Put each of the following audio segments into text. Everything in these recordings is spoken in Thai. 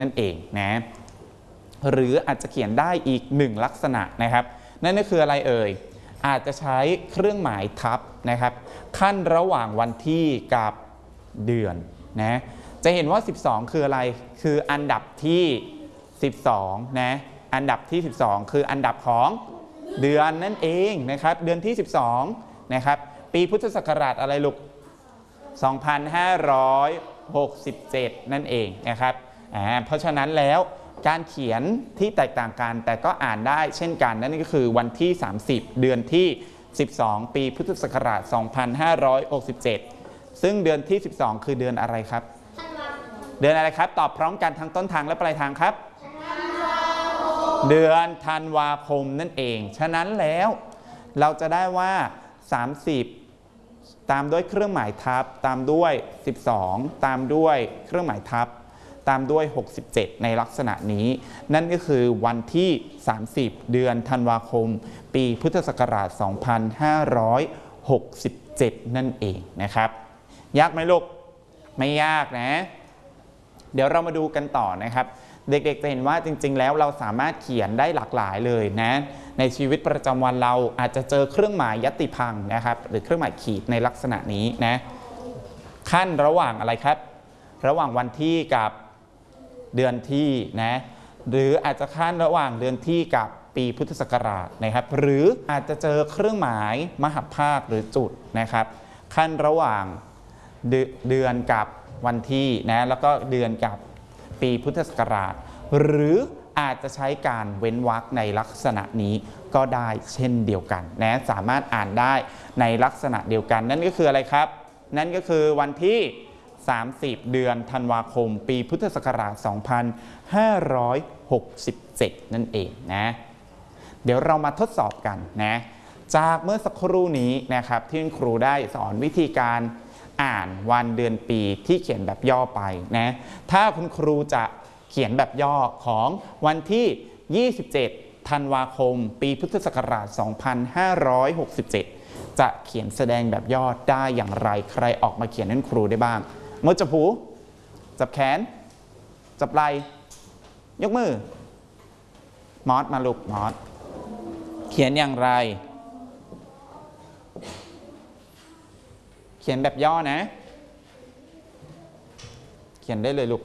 นั่นเองนะหรืออาจจะเขียนได้อีกหนึ่งลักษณะนะครับนั่นก็คืออะไรเอ่ยอาจจะใช้เครื่องหมายทับนะครับขั้นระหว่างวันที่กับเดือนนะจะเห็นว่า12คืออะไรคืออันดับที่12นะอันดับที่12คืออันดับของเดือนนั่นเองนะครับเดือนที่12นะครับปีพุทธศักราชอะไรลูก2567นั่นเองนะครับเพราะฉะนั้นแล้วการเขียนที่แตกต่างกันแต่ก็อ่านได้เช่นกันนั่นก็คือวันที่30เดือนที่12ปีพุทธศักราช2567ซึ่งเดือนที่12คือเดือนอะไรครับเดือนอะไรครับตอบพร้อมกันทั้งต้นทางและปลายทางครับเดือนธันวาคมนั่นเองฉะนั้นแล้วเราจะได้ว่า30ตามด้วยเครื่องหมายทับตามด้วย12ตามด้วยเครื่องหมายทับตามด้วย67ในลักษณะนี้นั่นก็คือวันที่30เดือนธันวาคมปีพุทธศักราช2567นั่นเองนะครับยากไหมลูกไม่ยากนะเดี๋ยวเรามาดูกันต่อนะครับเด็กๆจะเห็นว่าจริงๆแล้วเราสามารถเขียนได้หลากหลายเลยนะในชีวิตประจำวันเราอาจจะเจอเครื่องหมายยัตติพังนะครับหรือเครื่องหมายขีดในลักษณะนี้นะขั้นระหว่างอะไรครับระหว่างวันที่กับเดือนที่นะหรืออาจจะขั้นระหว่างเดือนที่กับปีพุทธศักราชนะครับหรืออาจจะเจอเครื่องหมายมหัพภาคหรือจุดนะครับขั้นระหว่างเดือนกับวันที่นะแล้วก็เดือนกับปีพุทธศักราชหรืออาจจะใช้การเว้นวรรคในลักษณะนี้ก็ได้เช่นเดียวกันนะสามารถอ่านได้ในลักษณะเดียวกันนั่นก็คืออะไรครับนั่นก็คือวันที่30เดือนธันวาคมปีพุทธศักราช2567นั่นเองนะเดี๋ยวเรามาทดสอบกันนะจากเมื่อสักครู่นี้นะครับที่คุณครูได้สอนวิธีการอ่านวันเดือนปีที่เขียนแบบย่อไปนะถ้าคุณครูจะเขียนแบบย่อของวันที่27ธันวาคมปีพุทธศักราช2567จะเขียนแสดงแบบย่อได้อย่างไรใครออกมาเขียนให้ครูได้บ้างมือจับหูจับแขนจับไหล่ยกมือมอสมาลูกมอสเขียนอย่างไรเขียนแบบย่อนะเขียนได้เลยลูก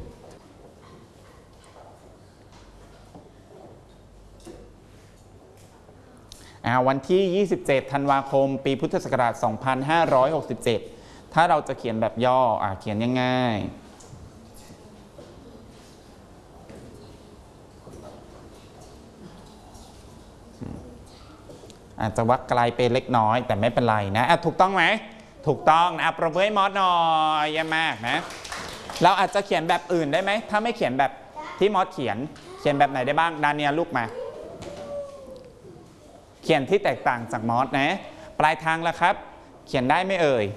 วันที่27ธันวาคมปีพุทธศักราช2567ถ้าเราจะเขียนแบบย่อเขียนยังไงอาจจะวัดไกลไปเล็กน้อยแต่ไม่เป็นไรนะถูกต้องไหมถูกต้องนะประเมินมอสหน่อยเยี่ยมมากนะเราอาจจะเขียนแบบอื่นได้ไหมถ้าไม่เขียนแบบที่มอสเขียนแบบไหนได้บ้างดาเนียลูกมาเขียนที่แตกต่างจากมอสนะปลายทางแล้วครับเขียนได้ไหมเอ่ย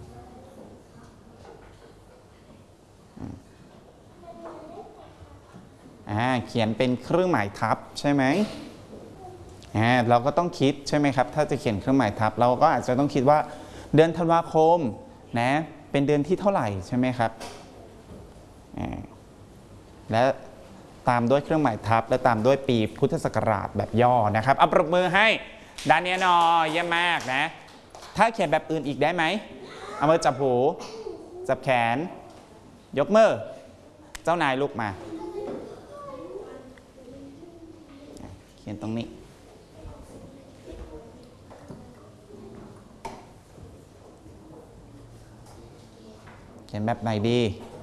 เขียนเป็นเครื่องหมายทับใช่ไหมเราก็ต้องคิดใช่ไหมครับถ้าจะเขียนเครื่องหมายทับเราก็อาจจะต้องคิดว่าเดือนธันวาคมนะเป็นเดือนที่เท่าไหร่ใช่ไหมครับและตามด้วยเครื่องหมายทับและตามด้วยปีพุทธศักราชแบบย่อนะครับเอาปรบมือให้ดาเนียนอเยี่ยมมากนะถ้าเขียนแบบอื่นอีกได้ไหมเอามือจับหูจับแขนยกมือเจ้านายลุกมาเขียนตรงนี้เขียนแบบไหนดี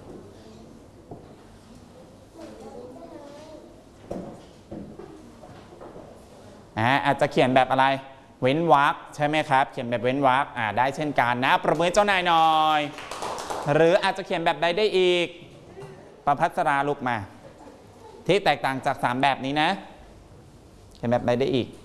อาจจะเขียนแบบอะไรเว้นวรรคใช่ไหมครับเขียนแบบเว้นวรรคได้เช่นกันนะประเมินเจ้านายหน่อยหรืออาจจะเขียนแบบใดได้อีกประภัสราลุกมาที่แตกต่างจาก3แบบนี้นะเขียนแบบใดได้อีก